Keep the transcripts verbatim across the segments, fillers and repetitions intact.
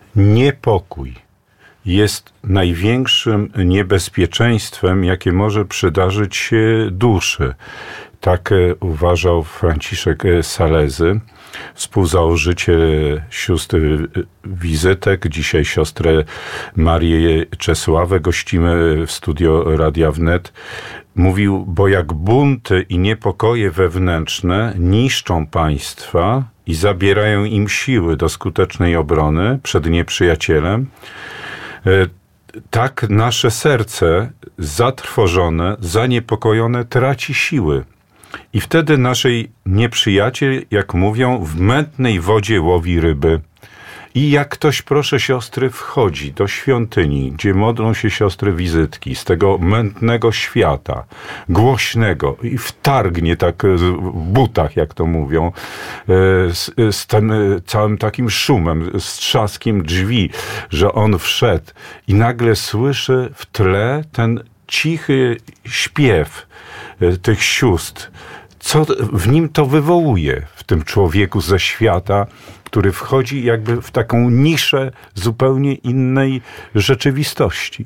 Niepokój jest największym niebezpieczeństwem, jakie może przydarzyć się duszy. Tak uważał Franciszek Salezy, współzałożyciel sióstr Wizytek. Dzisiaj siostrę Marię Czesławę gościmy w studio Radia Wnet. Mówił, bo jak bunty i niepokoje wewnętrzne niszczą państwa i zabierają im siły do skutecznej obrony przed nieprzyjacielem, tak nasze serce zatrwożone, zaniepokojone traci siły. I wtedy naszej nieprzyjaciel, jak mówią, w mętnej wodzie łowi ryby. I jak ktoś, proszę siostry, wchodzi do świątyni, gdzie modlą się siostry Wizytki, z tego mętnego świata, głośnego, i wtargnie tak w butach, jak to mówią, z, z tym całym takim szumem, z trzaskiem drzwi, że on wszedł i nagle słyszy w tle ten cichy śpiew tych sióstr. Co w nim to wywołuje, w tym człowieku ze świata, który wchodzi jakby w taką niszę zupełnie innej rzeczywistości.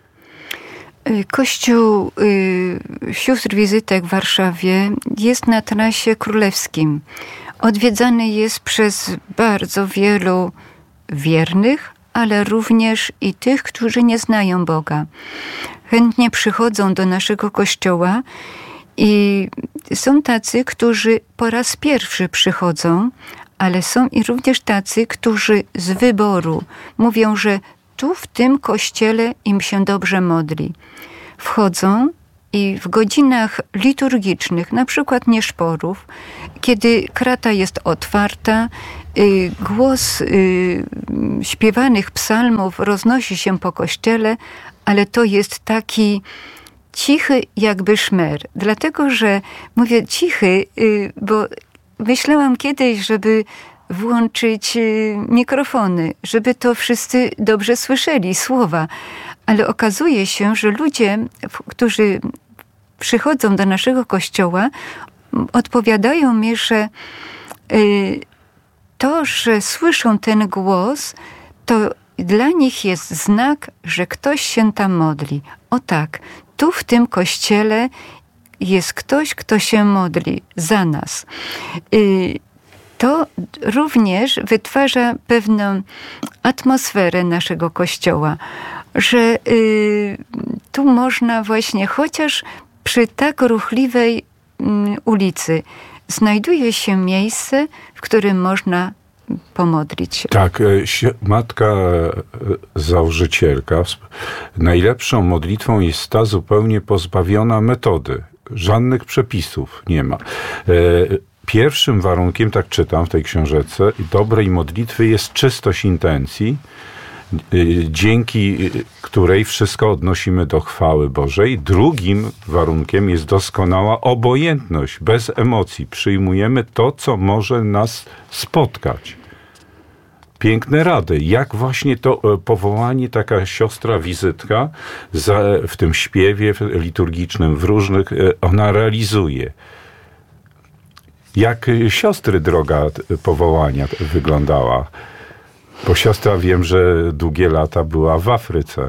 Kościół y, Sióstr Wizytek w Warszawie jest na trasie królewskim. Odwiedzany jest przez bardzo wielu wiernych, ale również i tych, którzy nie znają Boga. Chętnie przychodzą do naszego kościoła i są tacy, którzy po raz pierwszy przychodzą, ale są i również tacy, którzy z wyboru mówią, że tu w tym kościele im się dobrze modli. Wchodzą i w godzinach liturgicznych, na przykład nieszporów, kiedy krata jest otwarta, głos śpiewanych psalmów roznosi się po kościele, ale to jest taki cichy jakby szmer. Dlatego, że mówię cichy, bo myślałam kiedyś, żeby włączyć mikrofony, żeby to wszyscy dobrze słyszeli, słowa. Ale okazuje się, że ludzie, którzy przychodzą do naszego kościoła, odpowiadają mi, że to, że słyszą ten głos, to dla nich jest znak, że ktoś się tam modli. O tak, tu w tym kościele jest ktoś, kto się modli za nas. To również wytwarza pewną atmosferę naszego kościoła, że tu można właśnie, chociaż przy tak ruchliwej ulicy, znajduje się miejsce, w którym można pomodlić się. Tak, matka założycielka, najlepszą modlitwą jest ta zupełnie pozbawiona metody. Żadnych przepisów nie ma. Pierwszym warunkiem, tak czytam w tej książeczce, dobrej modlitwy jest czystość intencji, dzięki której wszystko odnosimy do chwały Bożej. Drugim warunkiem jest doskonała obojętność, bez emocji. Przyjmujemy to, co może nas spotkać. Piękne rady. Jak właśnie to powołanie, taka siostra Wizytka za, w tym śpiewie liturgicznym, w różnych, ona realizuje. Jak siostry droga powołania wyglądała? Bo siostra, wiem, że długie lata była w Afryce.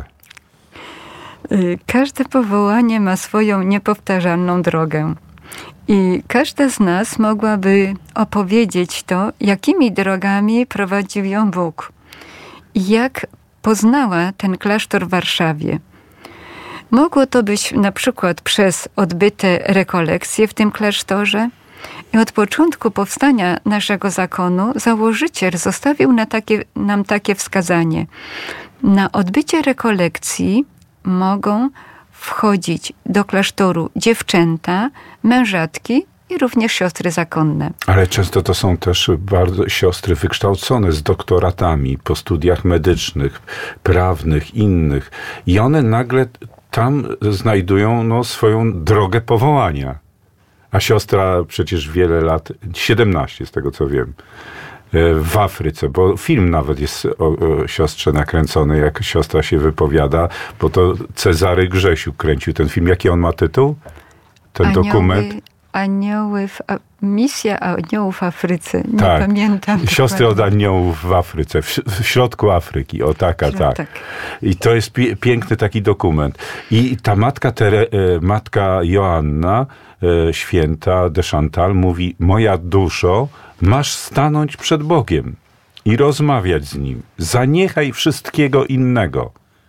Każde powołanie ma swoją niepowtarzalną drogę. I każda z nas mogłaby opowiedzieć to, jakimi drogami prowadził ją Bóg. I jak poznała ten klasztor w Warszawie. Mogło to być na przykład przez odbyte rekolekcje w tym klasztorze. I od początku powstania naszego zakonu założyciel zostawił na takie, nam takie wskazanie. Na odbycie rekolekcji mogą wchodzić do klasztoru dziewczęta, mężatki i również siostry zakonne. Ale często to są też bardzo siostry wykształcone z doktoratami po studiach medycznych, prawnych, innych. I one nagle tam znajdują no, swoją drogę powołania. A siostra przecież wiele lat, siedemnaście z tego co wiem, w Afryce, bo film nawet jest o, o siostrze nakręcony, jak siostra się wypowiada, bo to Cezary Grzesiuk kręcił ten film. Jaki on ma tytuł? Ten Anioły, dokument? Anioły w, a, misja aniołów w Afryce. Nie tak. pamiętam. Siostry dokładnie. od aniołów w Afryce, w, w środku Afryki. O taka, Środ- tak. tak. I to jest pie, piękny taki dokument. I ta matka, Tere, e, matka Joanna, e, święta de Chantal, mówi: moja duszo, masz stanąć przed Bogiem i rozmawiać z Nim. Zaniechaj wszystkiego innego.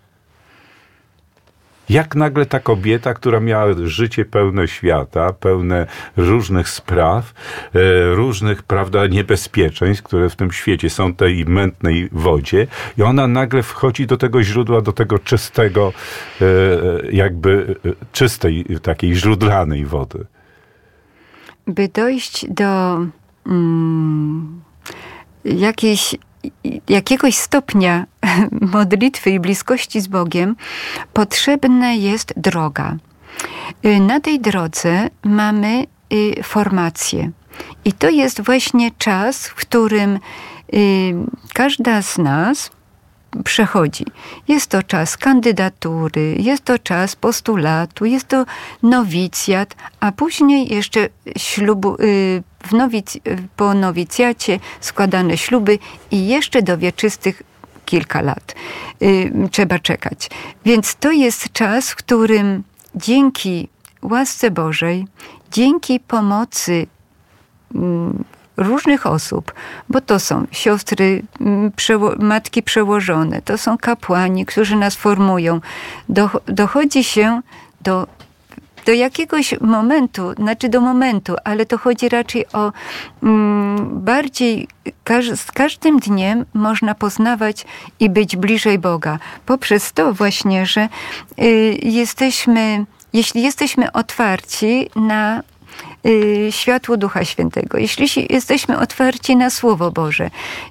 Jak nagle ta kobieta, która miała życie pełne świata, pełne różnych spraw, e, różnych, prawda, niebezpieczeństw, które w tym świecie są, tej mętnej wodzie, i ona nagle wchodzi do tego źródła, do tego czystego, e, jakby e, czystej, takiej źródlanej wody. By dojść do mm, jakiejś, jakiegoś stopnia modlitwy i bliskości z Bogiem, potrzebna jest droga. Na tej drodze mamy formację. I to jest właśnie czas, w którym każda z nas przechodzi. Jest to czas kandydatury, jest to czas postulatu, jest to nowicjat, a później jeszcze ślubu, w nowic, po nowicjacie składane śluby i jeszcze do wieczystych kilka lat trzeba czekać. Więc to jest czas, w którym dzięki łasce Bożej, dzięki pomocy różnych osób, bo to są siostry, przeło- matki przełożone, to są kapłani, którzy nas formują. Do, dochodzi się do, do jakiegoś momentu, znaczy do momentu, ale to chodzi raczej o mm, bardziej, każ, z każdym dniem można poznawać i być bliżej Boga. Poprzez to właśnie, że y, jesteśmy, jeśli jesteśmy otwarci na światło Ducha Świętego, jeśli jesteśmy otwarci na Słowo Boże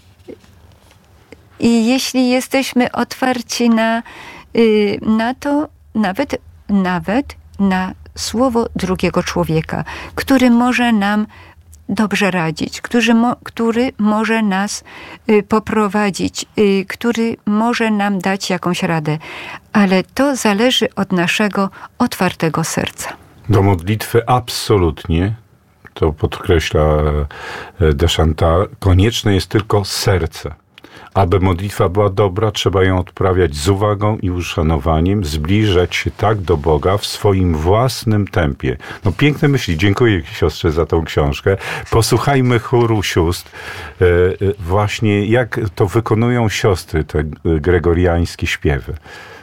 i jeśli jesteśmy otwarci na, na to, nawet, nawet na Słowo drugiego człowieka, który może nam dobrze radzić, który, mo, który może nas poprowadzić, który może nam dać jakąś radę, ale to zależy od naszego otwartego serca. Do modlitwy absolutnie, to podkreśla de Chantal, konieczne jest tylko serce. Aby modlitwa była dobra, trzeba ją odprawiać z uwagą i uszanowaniem, zbliżać się tak do Boga w swoim własnym tempie. No piękne myśli. Dziękuję siostrze za tą książkę. Posłuchajmy chóru sióstr. Właśnie jak to wykonują siostry, te gregoriańskie śpiewy.